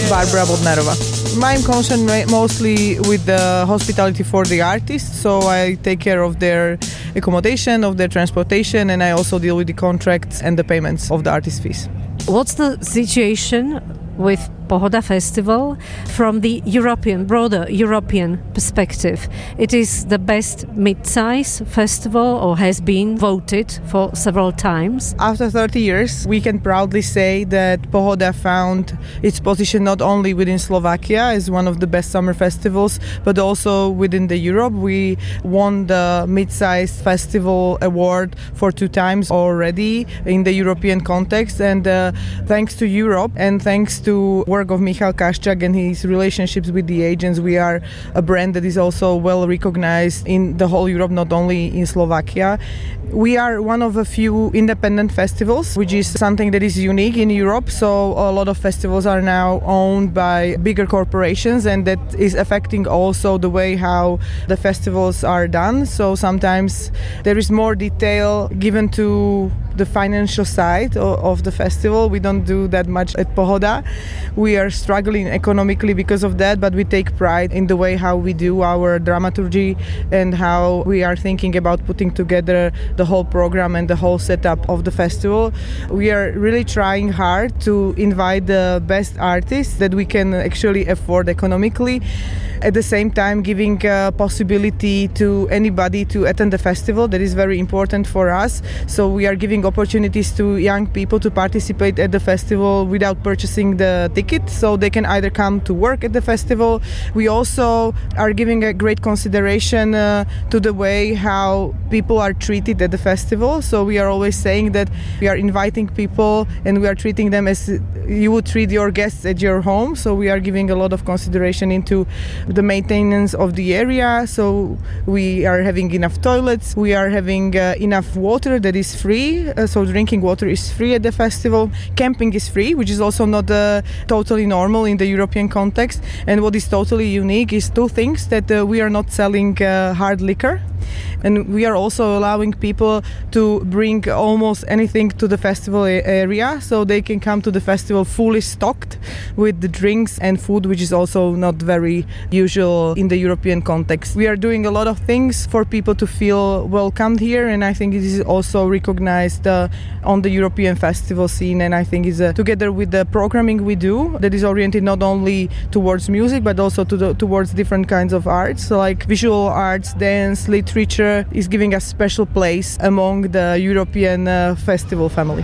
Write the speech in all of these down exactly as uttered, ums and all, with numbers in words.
Barbara Bodnarova. I'm concerned mostly with the hospitality for the artists, so I take care of their accommodation, of their transportation, and I also deal with the contracts and the payments of the artist fees. What's the situation with Pohoda Festival from the European, broader European perspective? It is the best mid-size festival, or has been voted for several times. After thirty years, we can proudly say that Pohoda found its position not only within Slovakia as one of the best summer festivals, but also within the Europe. We won the mid-size festival award for two times already in the European context, and uh, thanks to Europe and thanks to work of Michal Kaščák and his relationships with the agents, we are a brand that is also well recognized in the whole Europe, not only in Slovakia. We are one of a few independent festivals, which is something that is unique in Europe. So a lot of festivals are now owned by bigger corporations, and that is affecting also the way how the festivals are done. So sometimes there is more detail given to the financial side of the festival. We don't do that much at Pohoda. We are struggling economically because of that, but we take pride in the way how we do our dramaturgy and how we are thinking about putting together the whole program and the whole setup of the festival. We are really trying hard to invite the best artists that we can actually afford economically, at the same time giving a possibility to anybody to attend the festival. That is very important for us. So we are giving opportunities to young people to participate at the festival without purchasing the ticket, so they can either come to work at the festival. We also are giving a great consideration uh, to the way how people are treated at the festival. So we are always saying that we are inviting people and we are treating them as you would treat your guests at your home. So we are giving a lot of consideration into the maintenance of the area. So we are having enough toilets, we are having uh, enough water that is free. Uh, so drinking water is free at the festival. Camping is free, which is also not uh, totally normal in the European context. And what is totally unique is two things: that uh, we are not selling uh, hard liquor, and we are also allowing people to bring almost anything to the festival area, so they can come to the festival fully stocked with the drinks and food, which is also not very usual in the European context. We are doing a lot of things for people to feel welcomed here, and I think it is also recognized uh, on the European festival scene. And I think it's uh, together with the programming we do, that is oriented not only towards music but also to the, towards different kinds of arts, so like visual arts, dance, literature, is giving a special place among the European uh, festival family.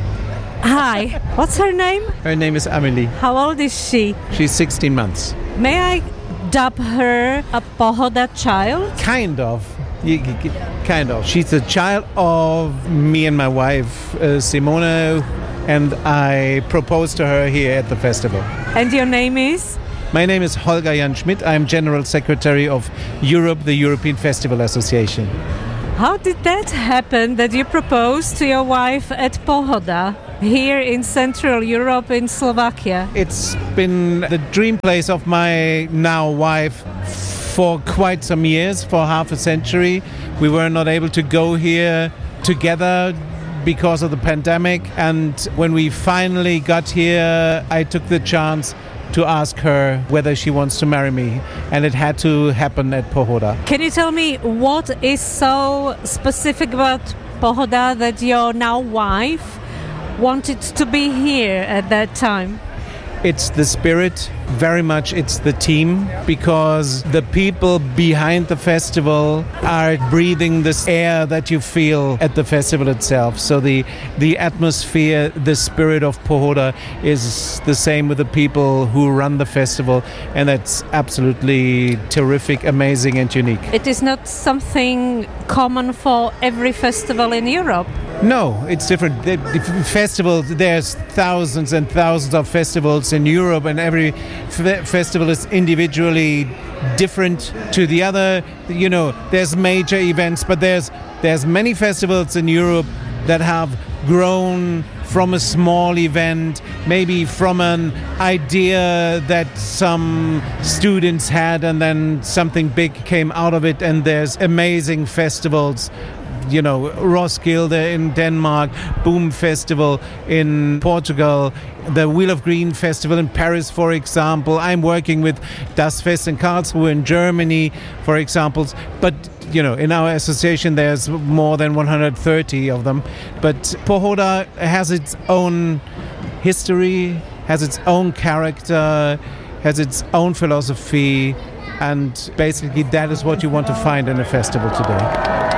Hi, what's her name? Her name is Amelie. How old is she? She's sixteen months. May I dub her a Pohoda child? Kind of. Kind of. She's a child of me and my wife, uh, Simone, and I proposed to her here at the festival. And your name is? My name is Holger Jan Schmidt. I'm General Secretary of Europe, the European Festival Association. How did that happen, that you proposed to your wife at Pohoda, here in Central Europe, in Slovakia? It's been the dream place of my now wife for quite some years, for half a century. We were not able to go here together because of the pandemic, and when we finally got here, I took the chance to ask her whether she wants to marry me, and it had to happen at Pohoda. Can you tell me what is so specific about Pohoda that your now wife wanted to be here at that time? It's the spirit, very much it's the team, because the people behind the festival are breathing this air that you feel at the festival itself. So the, the atmosphere, the spirit of Pohoda is the same with the people who run the festival, and that's absolutely terrific, amazing and unique. It is not something common for every festival in Europe. No, it's different. The, the festival, there's thousands and thousands of festivals in Europe, and every f- festival is individually different to the other. You know, there's major events, but there's there's many festivals in Europe that have grown from a small event, maybe from an idea that some students had, and then something big came out of it, and there's amazing festivals you know, Roskilde in Denmark, Boom Festival in Portugal, the Wheel of Green Festival in Paris, for example. I'm working with Das Fest in Karlsruhe in Germany, for example. But, you know, in our association there's more than one hundred thirty of them. But Pohoda has its own history, has its own character, has its own philosophy, and basically that is what you want to find in a festival today.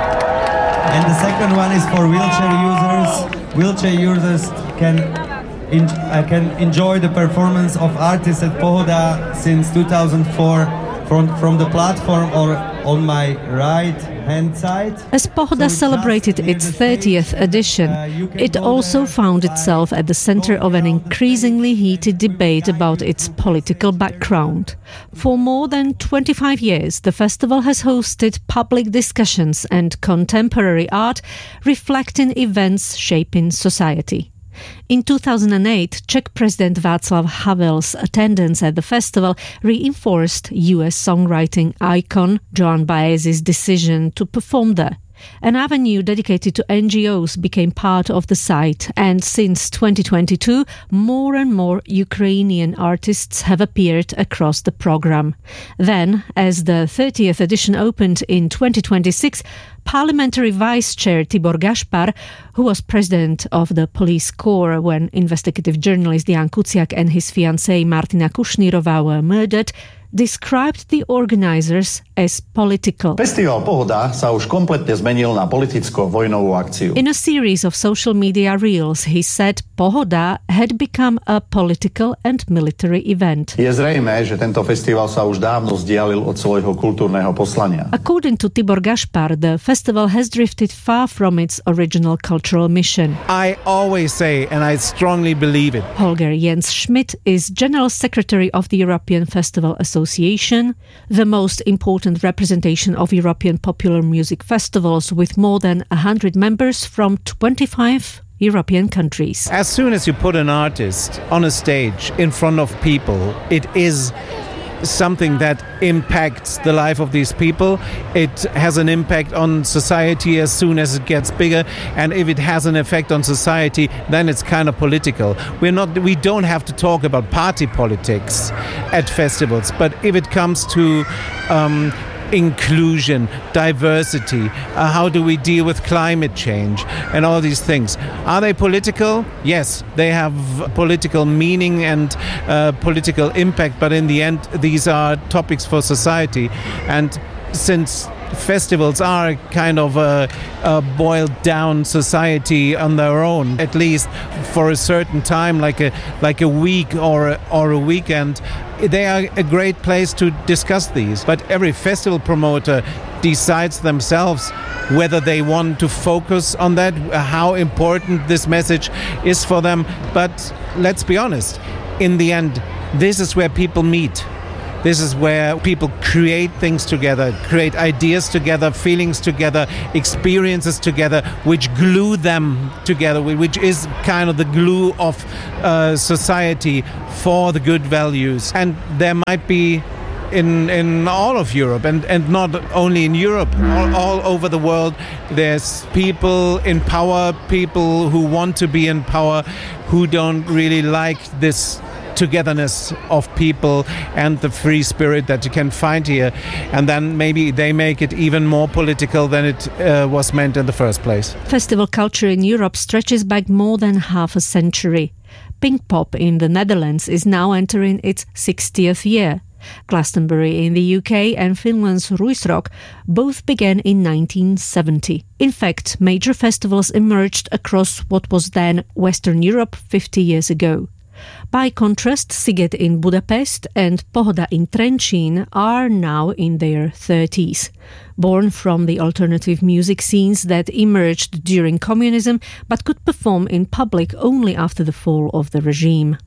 And the second one is for wheelchair users. Wheelchair users can in, uh, can enjoy the performance of artists at Pohoda since two thousand four from, from the platform or on my right hand side. As Pohoda celebrated its thirtieth edition, it also found itself at the center of an increasingly heated debate about its political background. For more than twenty-five years, the festival has hosted public discussions and contemporary art reflecting events shaping society. In two thousand eight, Czech President Václav Havel's attendance at the festival reinforced U S songwriting icon Joan Baez's decision to perform there. An avenue dedicated to N G Os became part of the site, and since twenty twenty-two, more and more Ukrainian artists have appeared across the program. Then, as the thirtieth edition opened in twenty twenty-six, Parliamentary Vice Chair Tibor Gašpar, who was president of the police corps when investigative journalist Jan Kuciak and his fiancée Martina Kushnírova were murdered, described the organizers as political. Festival Pohoda sa už kompletne zmenil na politicko-vojnovú akciu. In a series of social media reels, he said Pohoda had become a political and military event. Je zrejmé, že tento festival sa už dávno vzdialil od svojho kultúrneho poslania. According to Tibor Gašpar, the festival has drifted far from its original cultural mission. I always say, and I strongly believe it. Holger Jens Schmidt is General Secretary of the European Festival Association, the most important representation of European popular music festivals with more than one hundred members from twenty-five European countries. As soon as you put an artist on a stage in front of people, it is something that impacts the life of these people. It has an impact on society as soon as it gets bigger, and if it has an effect on society, then it's kind of political. We're not we don't have to talk about party politics at festivals, but if it comes to um, inclusion, diversity, uh, how do we deal with climate change and all these things. Are they political? Yes, they have political meaning and uh, political impact, but in the end these are topics for society. And since festivals are kind of a, a boiled down society on their own, at least for a certain time, like a like a week or a, or a weekend, they are a great place to discuss these. But every festival promoter decides themselves whether they want to focus on that, how important this message is for them. But let's be honest, in the end, this is where people meet. This is where people create things together, create ideas together, feelings together, experiences together, which glue them together, which is kind of the glue of uh, society for the good values. And there might be in in all of Europe, and, and not only in Europe, all, all over the world, there's people in power, people who want to be in power, who don't really like this togetherness of people and the free spirit that you can find here, and then maybe they make it even more political than it uh, was meant in the first place. Festival culture in Europe stretches back more than half a century. Pinkpop in the Netherlands is now entering its sixtieth year. Glastonbury in the U K and Finland's Ruisrock both began in nineteen seventy. In fact, major festivals emerged across what was then Western Europe fifty years ago. By contrast, Sziget in Budapest and Pohoda in Trenčín are now in their thirties. Born from the alternative music scenes that emerged during communism but could perform in public only after the fall of the regime.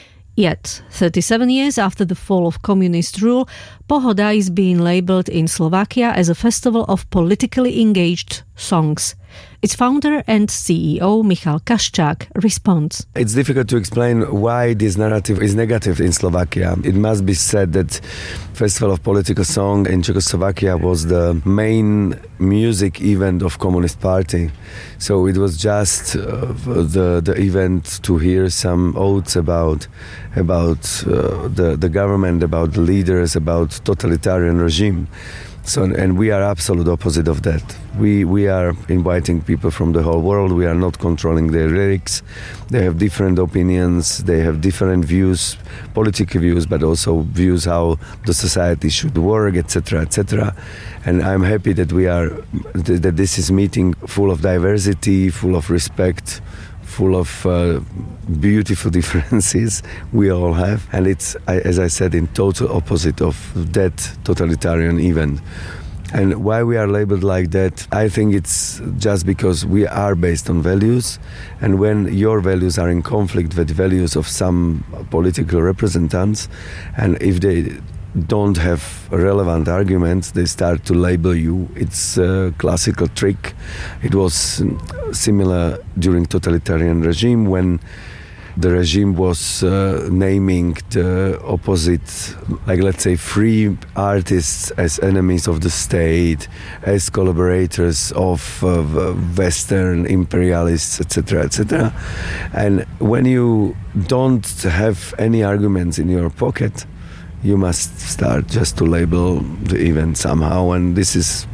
Yet, thirty-seven years after the fall of communist rule, Pohoda is being labelled in Slovakia as a festival of politically engaged songs. Its founder and C E O, Michal Kaščák, responds. It's difficult to explain why this narrative is negative in Slovakia. It must be said that Festival of Political Song in Czechoslovakia was the main music event of Communist Party. So it was just uh, the the event to hear some odes about about uh, the the government, about the leaders, about totalitarian regime. So, and we are absolute opposite of that. We we are inviting people from the whole world. We are not controlling their lyrics. They have different opinions. They have different views, political views, but also views how the society should work, et cetera, et cetera. And I'm happy that we are that this is meeting full of diversity, full of respect, full of uh, beautiful differences we all have, and it's, as I said, in total opposite of that totalitarian event. And why we are labeled like that, I think it's just because we are based on values, and when your values are in conflict with values of some political representatives, and if they don't have relevant arguments, they start to label you. It's a classical trick. It was similar during totalitarian regime when the regime was uh, naming the opposite, like let's say free artists as enemies of the state, as collaborators of uh, Western imperialists, et cetera, et cetera. And when you don't have any arguments in your pocket, you must start just to label the event somehow, and this is,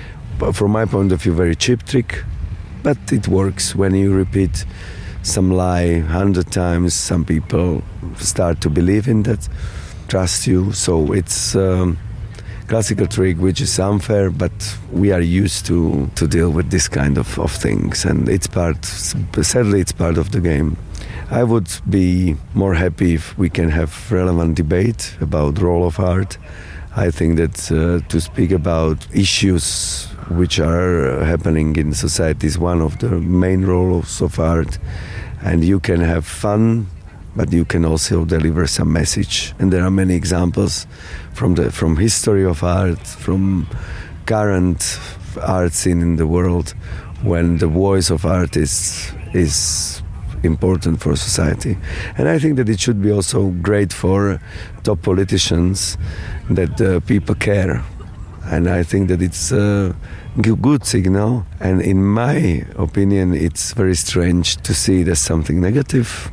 from my point of view, very cheap trick, but it works. When you repeat some lie a hundred times, some people start to believe in that, trust you. So it's a classical trick which is unfair, but we are used to, to deal with this kind of, of things, and it's part, sadly it's part of the game. I would be more happy if we can have relevant debate about the role of art. I think that uh, to speak about issues which are happening in society is one of the main roles of art. And you can have fun, but you can also deliver some message. And there are many examples from the from history of art, from current art scene in the world, when the voice of artists is important for society. And I think that it should be also great for top politicians that uh, people care. And I think that it's a good signal. And in my opinion, it's very strange to see it as something negative.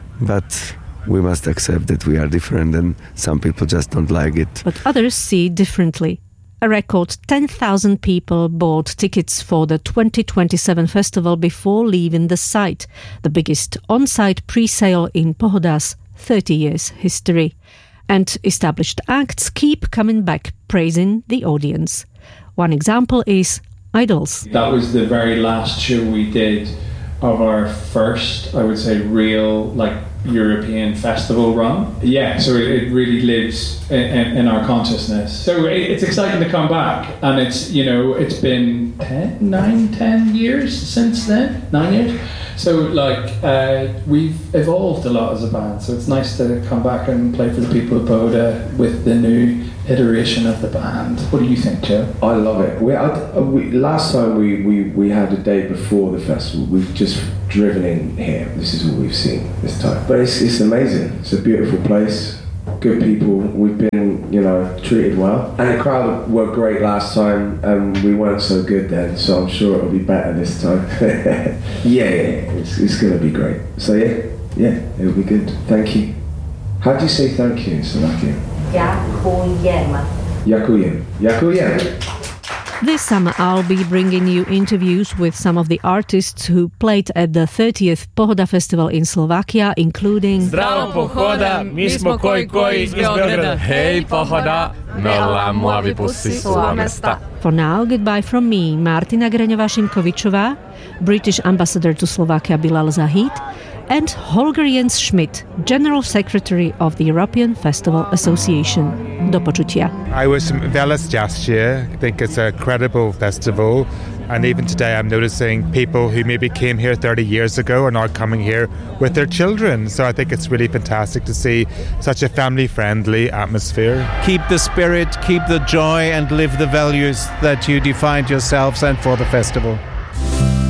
But we must accept that we are different and some people just don't like it. But others see it differently. A record ten thousand people bought tickets for the twenty twenty-seven festival before leaving the site, the biggest on-site pre-sale in Pohoda's thirty years history. And established acts keep coming back, praising the audience. One example is Idols. That was the very last show we did of our first, I would say, real, like, European festival run. Yeah, so it, it really lives in, in, in our consciousness. So it, it's exciting to come back, and it's, you know, it's been ten, nine, ten years since then, nine years. So like uh, we've evolved a lot as a band. So it's nice to come back and play for the people of Pohoda with the new iteration of the band. What do you think, Joe? I love it. We, I, we, last time we, we, we had a day before the festival, we've just driven in here. This is what we've seen this time. But it's, it's amazing. It's a beautiful place. Good people. We've been, you know, treated well. And the crowd were great last time, and we weren't so good then, so I'm sure it'll be better this time. yeah, yeah, it's, it's going to be great. So yeah, yeah, it'll be good. Thank you. How do you say thank you in Slovakian? Ďakujem. Ďakujem. Ďakujem. This summer I'll be bringing you interviews with some of the artists who played at the thirtieth Pohoda Festival in Slovakia, including Zdravo Pohoda, my smo koji koji iz Beograda. Hej Pohoda, milá moja vypusty slova mesta. For now, goodbye from me, Martina Greňová-Šimkovičová, British Ambassador to Slovakia Bilal Zahid, and Holger Jens Schmidt, General Secretary of the European Festival Association. Do počutia. I was in Veles last year. I think it's a credible festival. And even today I'm noticing people who maybe came here thirty years ago are now coming here with their children. So I think it's really fantastic to see such a family-friendly atmosphere. Keep the spirit, keep the joy, and live the values that you defined yourselves and for the festival.